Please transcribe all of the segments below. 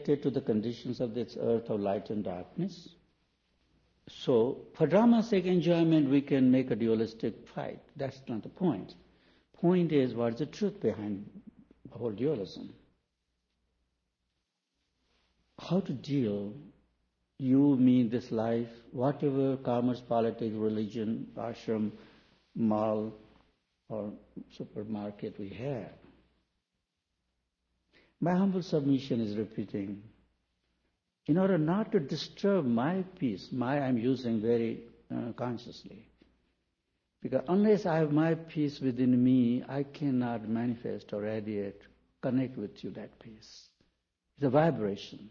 connected to the conditions of this earth of light and darkness. So, for drama's sake enjoyment, we can make a dualistic fight. That's not the point. Point is, what is the truth behind the whole dualism? How to deal, you, me, this life, whatever commerce, politics, religion, ashram, mall, or supermarket we have. My humble submission is repeating, in order not to disturb my peace, I'm using very consciously, because unless I have my peace within me, I cannot manifest or radiate, connect with you that peace. It's a vibration.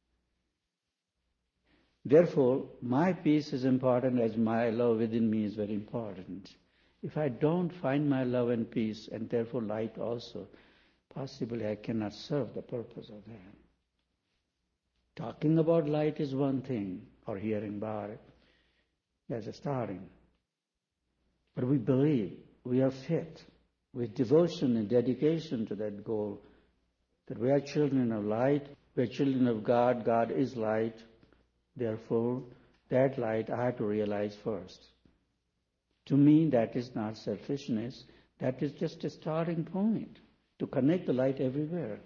Therefore, my peace is important as my love within me is very important. If I don't find my love and peace, and therefore light also, possibly I cannot serve the purpose of that. Talking about light is one thing, or hearing about it. That's a starting. But we believe we are fit with devotion and dedication to that goal, that we are children of light, we are children of God, God is light. Therefore, that light I have to realize first. To me, that is not selfishness. That is just a starting point to connect the light everywhere.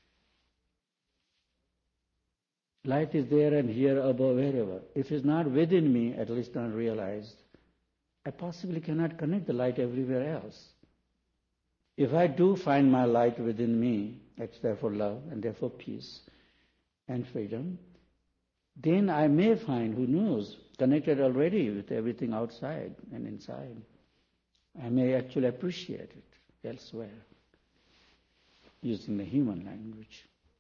Light is there and here, above, wherever. If it's not within me, at least not realized, I possibly cannot connect the light everywhere else. If I do find my light within me, that's therefore love and therefore peace and freedom, then I may find, who knows, connected already with everything outside and inside. I may actually appreciate it elsewhere, using the human language.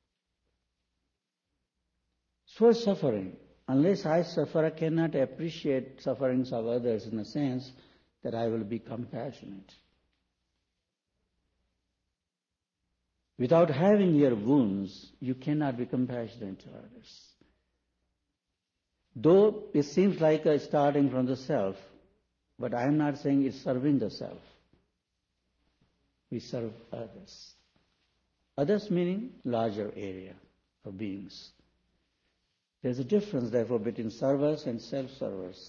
So suffering. Unless I suffer, I cannot appreciate sufferings of others in the sense that I will be compassionate. Without having your wounds, you cannot be compassionate to others. Though it seems like a starting from the self, but I am not saying it's serving the self. We serve others. Others meaning larger area of beings. There's a difference, therefore, between servers and self-servers.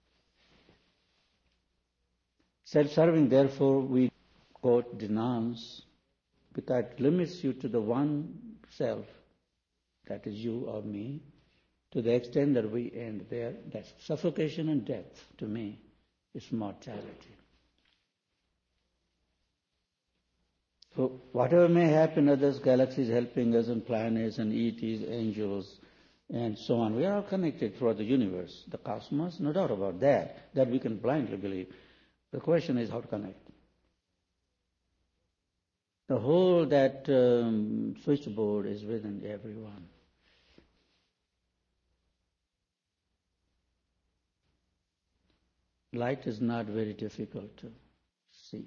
Self-serving, therefore, we quote, denounce, because it limits you to the one self, that is you or me, to the extent that we end there. That's suffocation and death, to me, is mortality. So whatever may happen, others, galaxies helping us, and planets, and ETs, angels, and so on, we are all connected throughout the universe, the cosmos, no doubt about that we can blindly believe. The question is how to connect. The whole that switchboard is within everyone. Light is not very difficult to see.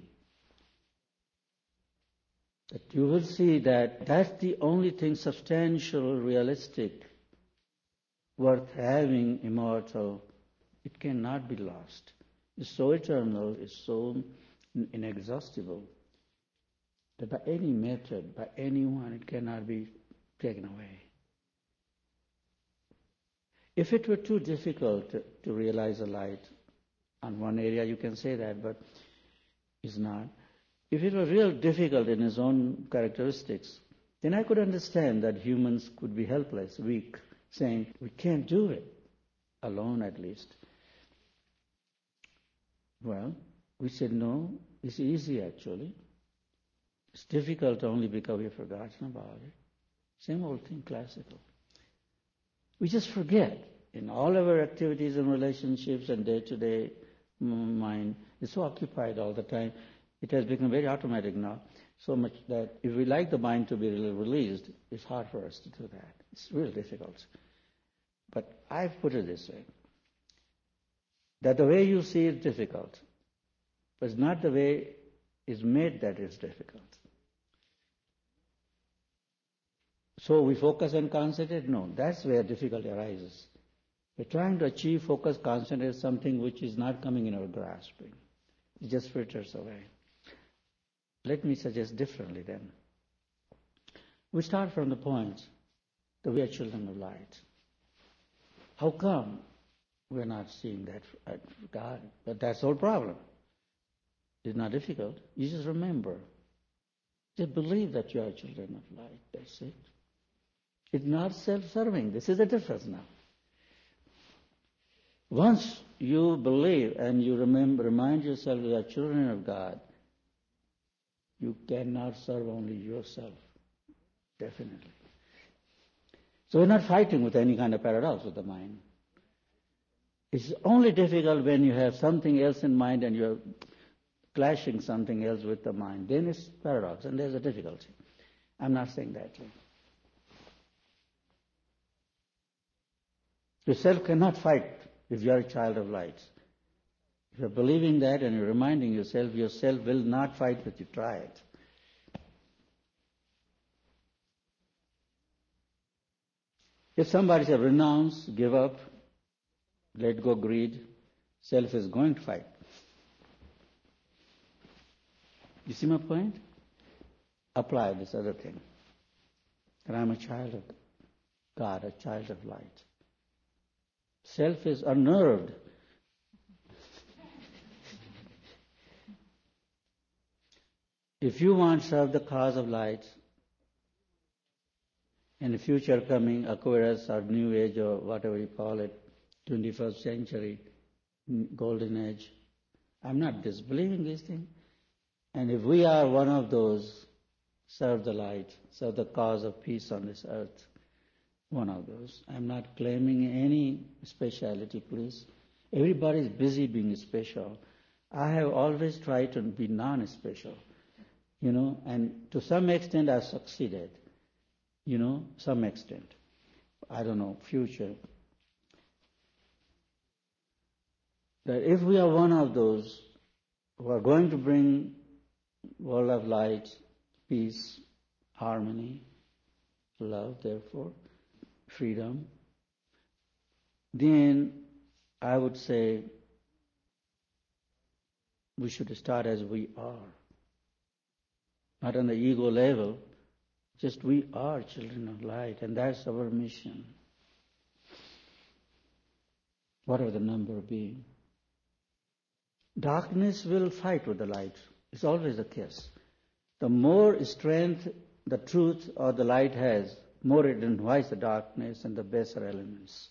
But you will see that that's the only thing substantial, realistic, worth having, immortal. It cannot be lost. It's so eternal, it's so inexhaustible, that by any method, by anyone, it cannot be taken away. If it were too difficult to realize a light, on one area you can say that, but it's not. If it were real difficult in its own characteristics, then I could understand that humans could be helpless, weak, saying, we can't do it, alone at least. Well, we said, no, it's easy actually. It's difficult only because we've forgotten about it. Same old thing, classical. We just forget. In all of our activities and relationships and day-to-day mind is so occupied all the time, it has become very automatic now, so much that if we like the mind to be released, it's hard for us to do that. It's really difficult. But I've put it this way, that the way you see is difficult, but it's not the way it's made that it's difficult. So we focus and concentrate? No, that's where difficulty arises. We're trying to achieve focus, concentrate something which is not coming in our grasping. It just filters away. Let me suggest differently then. We start from the point that we are children of light. How come we're not seeing that God? But that's the whole problem. It's not difficult. You just remember. Just believe that you are children of light. That's it. It's not self-serving. This is the difference now. Once you believe and you remind yourself that you are children of God, you cannot serve only yourself. Definitely. So we're not fighting with any kind of paradox with the mind. It's only difficult when you have something else in mind and you're clashing something else with the mind. Then it's paradox and there's a difficulty. I'm not saying that. Yourself cannot fight if you are a child of light. If you're believing that and you're reminding yourself will not fight with you. Try it. If somebody says renounce, give up, let go greed, self is going to fight. You see my point? Apply this other thing. That I'm a child of God, a child of light. Self is unnerved. If you want to serve the cause of light, in the future coming, Aquarius or New Age or whatever you call it, 21st century, Golden Age, I'm not disbelieving these things. And if we are one of those, serve the light, serve the cause of peace on this earth, one of those. I'm not claiming any speciality, please. Everybody is busy being special. I have always tried to be non-special, and to some extent I've succeeded, some extent. I don't know, future. That if we are one of those who are going to bring world of light, peace, harmony, love, therefore, freedom, then I would say we should start as we are. Not on the ego level, just we are children of light, and that's our mission. Whatever the number be. Darkness will fight with the light. It's always the case. The more strength the truth or the light has, more it invites the darkness and the baser elements.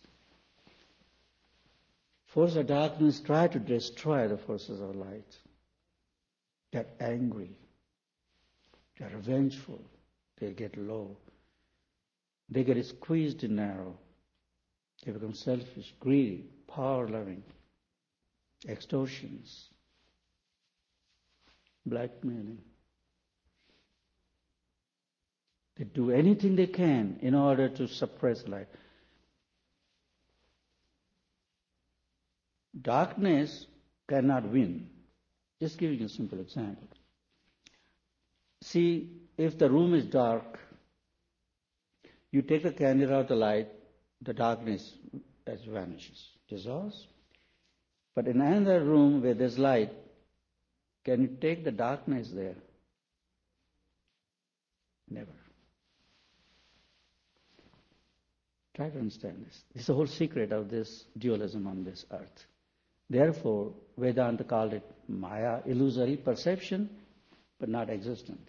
Forces of darkness try to destroy the forces of light. They're angry. They're revengeful. They get low. They get squeezed and narrow. They become selfish, greedy, power-loving, extortions, blackmailing. They do anything they can in order to suppress light. Darkness cannot win. Just giving you a simple example. See, if the room is dark, you take the candle out of the light, the darkness vanishes, dissolves. But in another room where there's light, can you take the darkness there? Never. Try to understand this. This is the whole secret of this dualism on this earth. Therefore, Vedanta called it Maya, illusory perception, but not existent.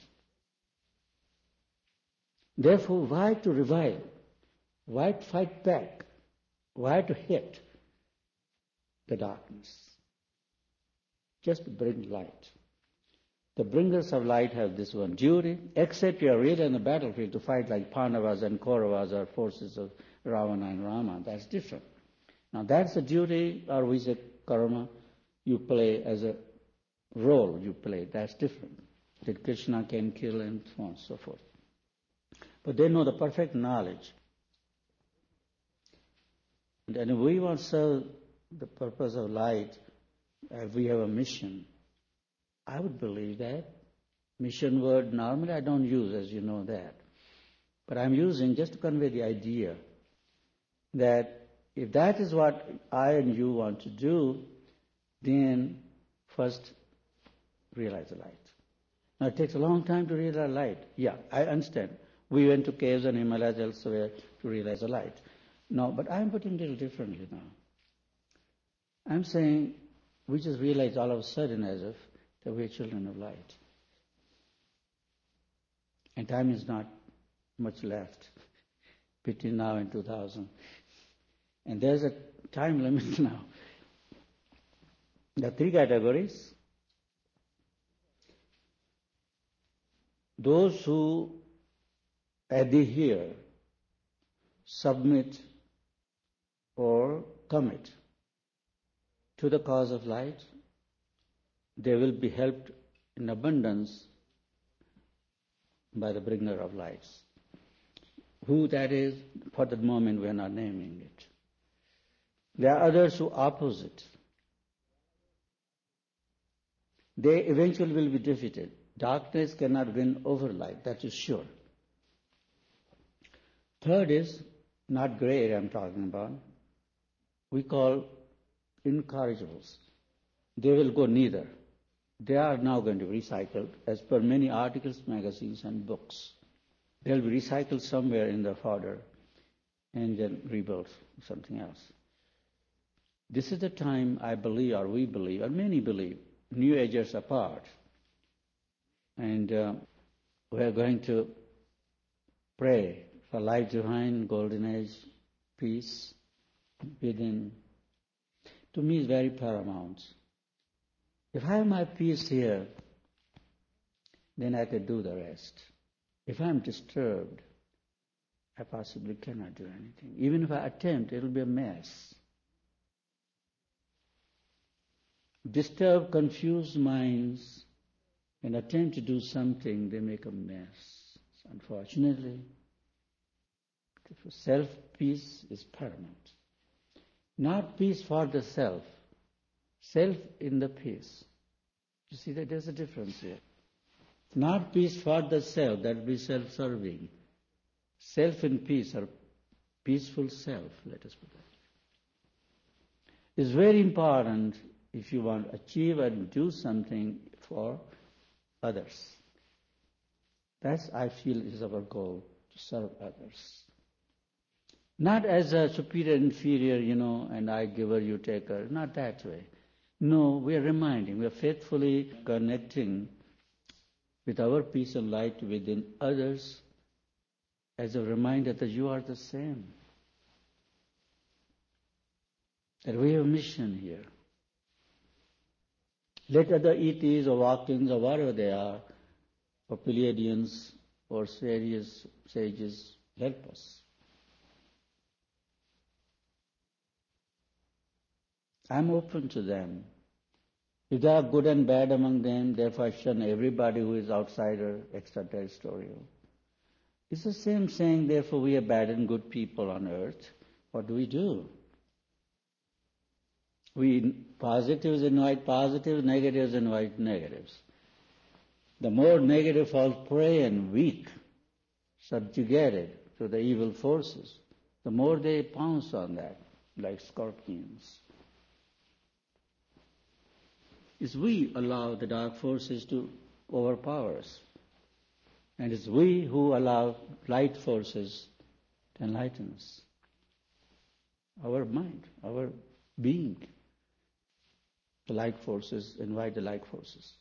Therefore, why to revile? Why to fight back? Why to hit the darkness? Just to bring light. The bringers of light have this one duty, except you are really in the battlefield to fight like Pandavas and Kauravas or forces of Ravana and Rama. That's different. Now that's a duty, or we say karma, you play as a role you play. That's different. That Krishna can kill and so on and so forth. But they know the perfect knowledge. And if we want to serve the purpose of light, if we have a mission, I would believe that. Mission word normally I don't use, as you know that. But I'm using just to convey the idea that if that is what I and you want to do, then first realize the light. Now it takes a long time to realize light. Yeah, I understand. We went to caves and Himalayas elsewhere to realize the light. No, but I'm putting it a little differently now. I'm saying we just realize all of a sudden as if that we're children of light. And time is not much left between now and 2000. And there's a time limit now. There are three categories. Those who adhere, submit, or commit to the cause of light, they will be helped in abundance by the bringer of lights. Who that is, for the moment we are not naming it. There are others who oppose it. They eventually will be defeated. Darkness cannot win over light, that is sure. Third is, not gray area I'm talking about, we call incorrigibles. They will go neither. They are now going to be recycled as per many articles, magazines and books. They'll be recycled somewhere in the fodder and then rebuilt something else. This is the time I believe, or we believe, or many believe, New Agers apart. And we are going to pray for life divine, golden age, peace within. To me, is very paramount. If I have my peace here, then I can do the rest. If I'm disturbed, I possibly cannot do anything. Even if I attempt, it will be a mess. Disturbed, confused minds and attempt to do something, they make a mess. Unfortunately, self-peace is paramount. Not peace for the self. Self in the peace. You see that there's a difference here. Not peace for the self, that will be self-serving. Self in peace, or peaceful self, let us put that. It's very important if you want to achieve and do something for others. That's, I feel, is our goal, to serve others. Not as a superior, inferior, and I giver, you taker, not that way. No, we are reminding, we are faithfully connecting with our peace and light within others as a reminder that you are the same. That we have a mission here. Let other ETs or walk-ins or whatever they are, or Pleiadians or serious sages, help us. I'm open to them. If there are good and bad among them, therefore I shun everybody who is outsider, extraterrestrial. It's the same saying, therefore we are bad and good people on earth. What do? Positives invite positives, negatives invite negatives. The more negative falls prey and weak, subjugated to the evil forces, the more they pounce on that, like scorpions. It's we allow the dark forces to overpower us. And it's we who allow light forces to enlighten us. Our mind, our being. The light forces invite the light forces.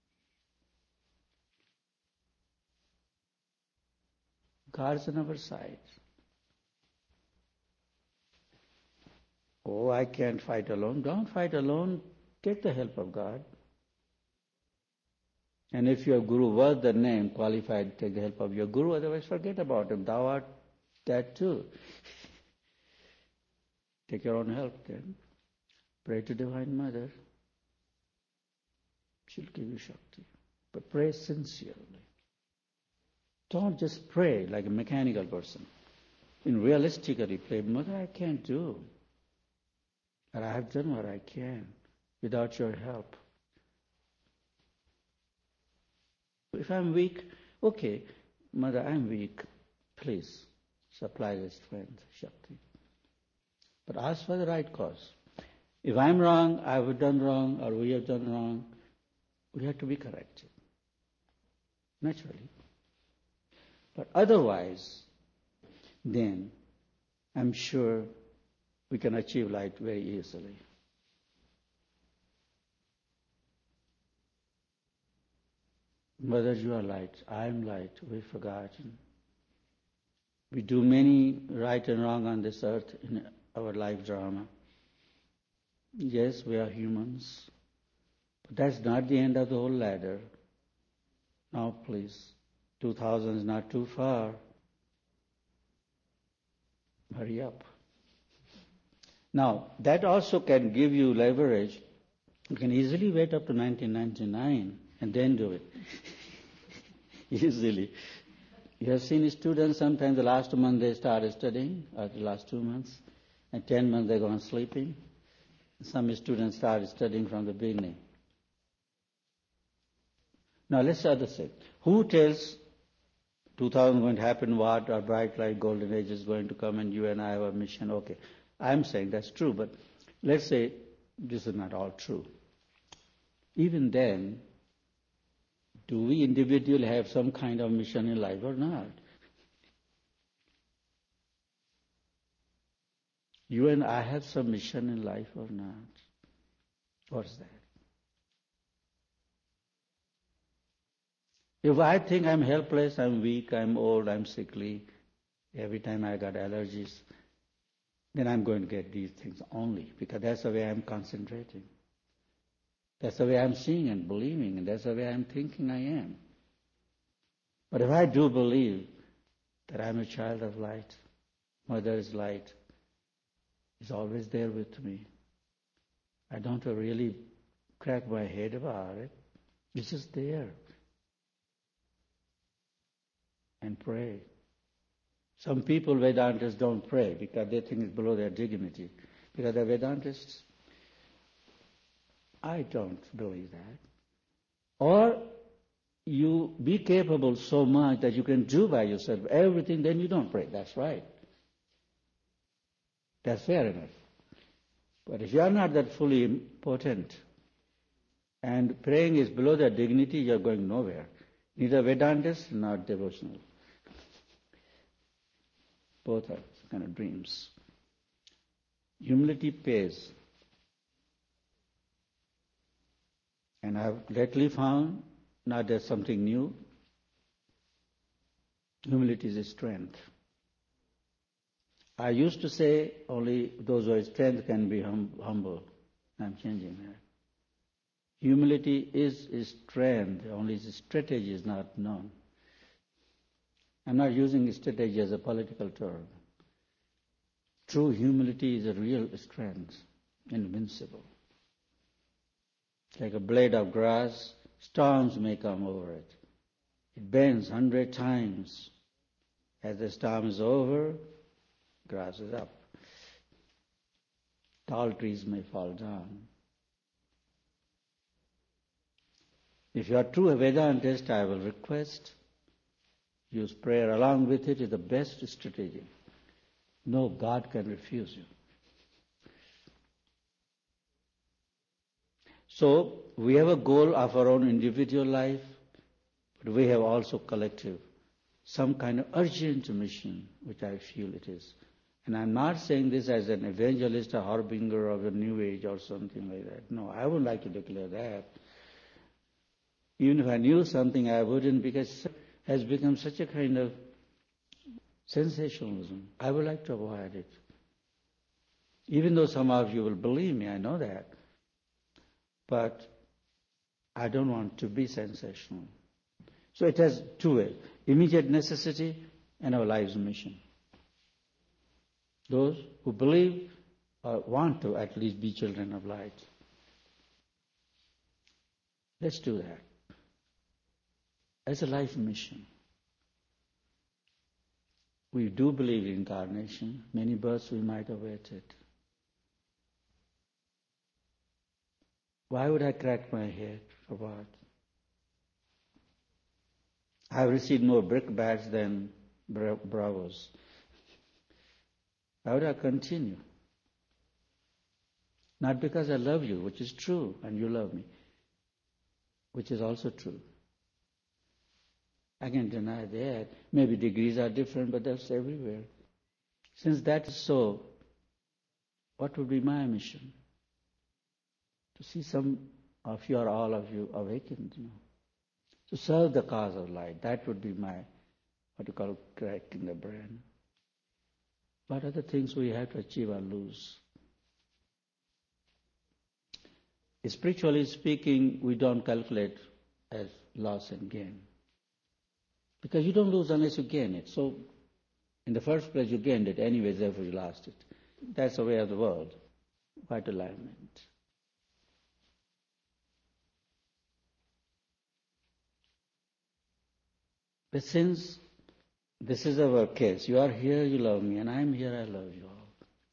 God's on our side. Oh, I can't fight alone. Don't fight alone. Take the help of God. And if your guru was the name, qualified, take the help of your guru, otherwise forget about him. Thou art that too. Take your own help then. Pray to Divine Mother. She'll give you Shakti. But pray sincerely. Don't just pray like a mechanical person. Realistically pray, Mother, I can't do. But I have done what I can without your help. If I'm weak, okay, Mother, I'm weak. Please supply the strength, Shakti. But ask for the right cause. If I'm wrong, I have done wrong, or we have done wrong, we have to be corrected. Naturally. But otherwise, then I'm sure we can achieve light very easily. Mother, you are light, I am light, we've forgotten. We do many right and wrong on this earth in our life drama. Yes, we are humans, but that's not the end of the whole ladder. Now please, 2000 is not too far. Hurry up. Now, that also can give you leverage. You can easily wait up to 1999 and then do it. Easily. You have seen students, sometimes the last month they start studying, or the last 2 months, and 10 months they go on sleeping. Some students start studying from the beginning. Now let's other say, who tells 2000 going to happen, what, or bright light, golden age is going to come, and you and I have a mission? Okay, I'm saying that's true, but let's say this is not all true. Even then, do we individually have some kind of mission in life or not? You and I have some mission in life or not? What's that? If I think I'm helpless, I'm weak, I'm old, I'm sickly, every time I got allergies, then I'm going to get these things only, because that's the way I'm concentrating. That's the way I'm seeing and believing, and that's the way I'm thinking I am. But if I do believe that I'm a child of light, Mother is light, is always there with me, I don't really crack my head about it. It's just there. And pray. Some people, Vedantists, don't pray because they think it's below their dignity. Because they're Vedantists. I don't believe that. Or you be capable so much that you can do by yourself everything, then you don't pray. That's right. That's fair enough. But if you are not that fully potent, and praying is below their dignity, you're going nowhere. Neither Vedantist nor devotional. Both are kind of dreams. Humility pays. And I've lately found, not that something new, humility is a strength. I used to say only those who have strength can be humble. I'm changing that. Humility is a strength, only its strategy is not known. I'm not using strategy as a political term. True humility is a real strength, invincible. Like a blade of grass, storms may come over it. It bends 100 times. As the storm is over, grass is up. Tall trees may fall down. If you are true Vedantist, I will request, use prayer along with it is the best strategy. No God can refuse you. So, we have a goal of our own individual life, but we have also collective, some kind of urgent mission, which I feel it is. And I'm not saying this as an evangelist, a harbinger of the New Age or something like that. No, I wouldn't like to declare that. Even if I knew something, I wouldn't, because it has become such a kind of sensationalism. I would like to avoid it. Even though some of you will believe me, I know that. But I don't want to be sensational. So it has two ways: immediate necessity and our life's mission. Those who believe or want to at least be children of light. Let's do that. As a life mission. We do believe in incarnation. Many births we might have waited. Why would I crack my head for what? I have received more brickbats than bravos. Why would I continue? Not because I love you, which is true, and you love me, which is also true. I can deny that. Maybe degrees are different, but that's everywhere. Since that is so, what would be my mission? To see some of you or all of you awakened, to serve the cause of light. That would be my, what you call, correcting the brain. What other things we have to achieve or lose? Spiritually speaking, we don't calculate as loss and gain. Because you don't lose unless you gain it. So, in the first place, you gained it anyway, therefore you lost it. That's the way of the world. What alignment. But since this is our case, you are here, you love me, and I am here, I love you all.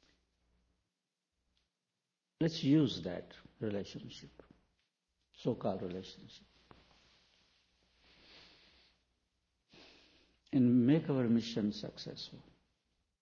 Let's use that relationship, so-called relationship, and make our mission successful.